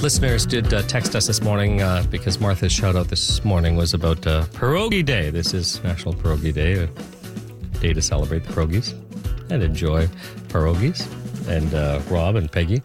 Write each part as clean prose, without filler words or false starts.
Listeners did text us this morning because Martha's shout out this morning was about Pierogi Day. This is National Pierogi Day, a day to celebrate the pierogies and enjoy pierogies. And Rob and Peggy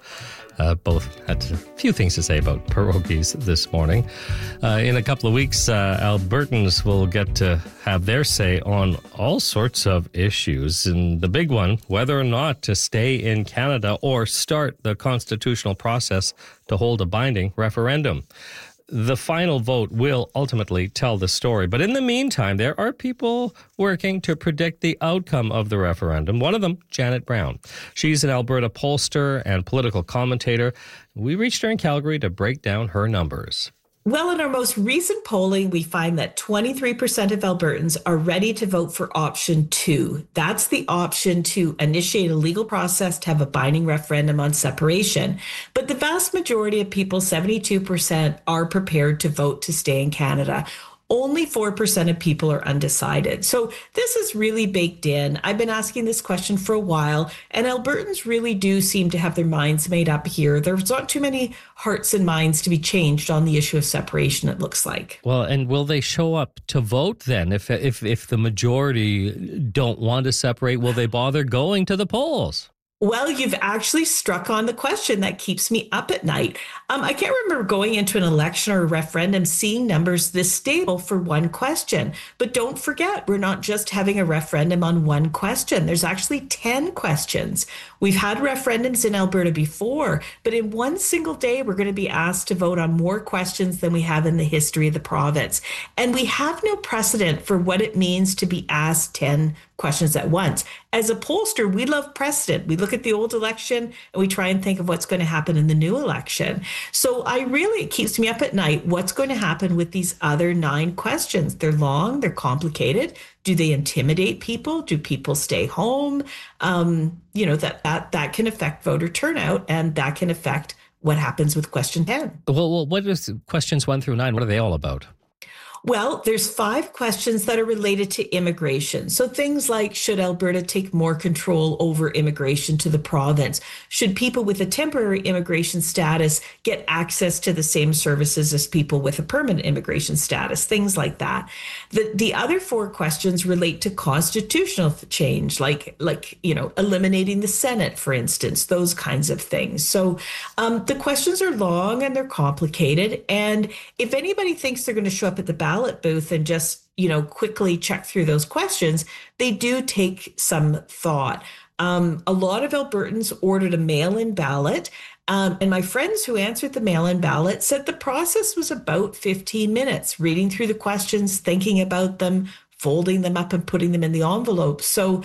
both had a few things to say about pierogies this morning. In a couple of weeks, Albertans will get to have their say on all sorts of issues. And the big one, whether or not to stay in Canada or start the constitutional process to hold a binding referendum. The final vote will ultimately tell the story. But in the meantime, there are people working to predict the outcome of the referendum. One of them, Janet Brown. She's an Alberta pollster and political commentator. We reached her in Calgary to break down her numbers. Well, in our most recent polling, we find that 23% of Albertans are ready to vote for option 2. That's the option to initiate a legal process to have a binding referendum on separation. But the vast majority of people, 72%, are prepared to vote to stay in Canada. Only 4% of people are undecided. So this is really baked in. I've been asking this question for a while, and Albertans really do seem to have their minds made up here. There's not too many hearts and minds to be changed on the issue of separation, it looks like. Well, and will they show up to vote then? If the majority don't want to separate, will they bother going to the polls? Well, you've actually struck on the question that keeps me up at night. I can't remember going into an election or a referendum seeing numbers this stable for one question. But don't forget, we're not just having a referendum on one question. There's actually 10 questions. We've had referendums in Alberta before, but in one single day, we're going to be asked to vote on more questions than we have in the history of the province. And we have no precedent for what it means to be asked 10 questions at once. As a pollster, we love precedent. We look at the old election and we try and think of what's going to happen in the new election. So it keeps me up at night. What's going to happen with these other 9 questions? They're long, they're complicated. Do they intimidate people? Do people stay home? That can affect voter turnout, and that can affect what happens with question 10. Well, what is questions 1 through 9? What are they all about? Well, there's 5 questions that are related to immigration. So things like, should Alberta take more control over immigration to the province? Should people with a temporary immigration status get access to the same services as people with a permanent immigration status? Things like that. The other 4 questions relate to constitutional change, like eliminating the Senate, for instance, those kinds of things. So the questions are long and they're complicated. And if anybody thinks they're going to show up at the ballot booth and just, quickly check through those questions, they do take some thought. A lot of Albertans ordered a mail-in ballot. And my friends who answered the mail-in ballot said the process was about 15 minutes, reading through the questions, thinking about them, folding them up and putting them in the envelope. So,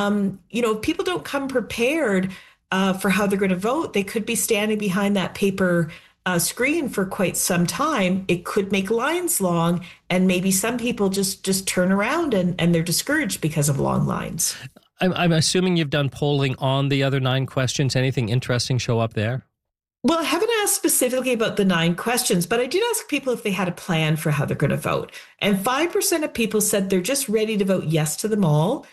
if people don't come prepared for how they're going to vote, they could be standing behind that paper screen for quite some time. It could make lines long, and maybe some people just turn around and they're discouraged because of long lines. I'm assuming you've done polling on the other 9 questions. Anything interesting show up there? Well, I haven't asked specifically about the 9 questions, but I did ask people if they had a plan for how they're going to vote. And 5% of people said they're just ready to vote yes to them all.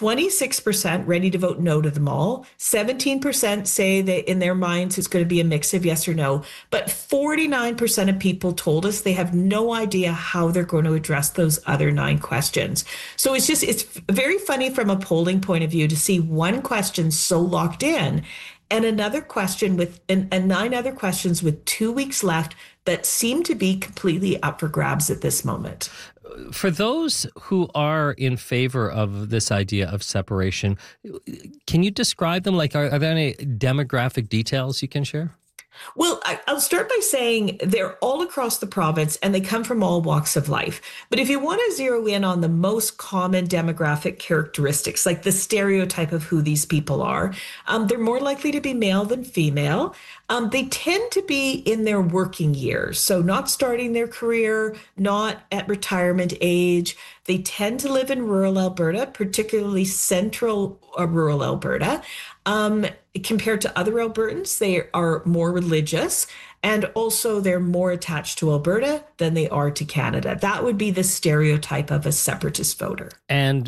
26% ready to vote no to them all. 17% say that in their minds it's going to be a mix of yes or no. But 49% of people told us they have no idea how they're going to address those other 9 questions. So it's very funny from a polling point of view to see one question so locked in and another question and 9 other questions with 2 weeks left that seem to be completely up for grabs at this moment. For those who are in favor of this idea of separation, can you describe them? Like, are there any demographic details you can share? Well, I'll start by saying they're all across the province and they come from all walks of life. But if you want to zero in on the most common demographic characteristics, like the stereotype of who these people are, they're more likely to be male than female. They tend to be in their working years, so not starting their career, not at retirement age. They tend to live in rural Alberta, particularly central rural Alberta. Compared to other Albertans, they are more religious, and also they're more attached to Alberta than they are to Canada. That would be the stereotype of a separatist voter. And